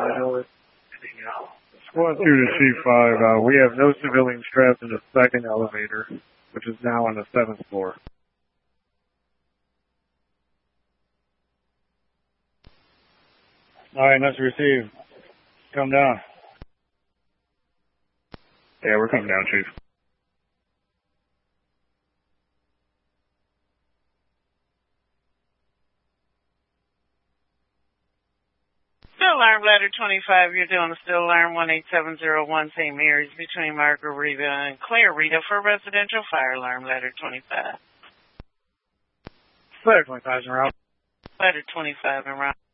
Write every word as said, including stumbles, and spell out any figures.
Squad two to C five, uh, we have no civilians trapped in the second elevator, which is now on the seventh floor. Alright, that's received. Come down. Yeah, we're coming down, Chief. Still alarm ladder twenty-five, you're doing a still alarm one eight seven zero one Saint Mary's between Margarita and Clarita for residential fire alarm ladder twenty-five. Ladder twenty-five is around. Ladder twenty-five and round.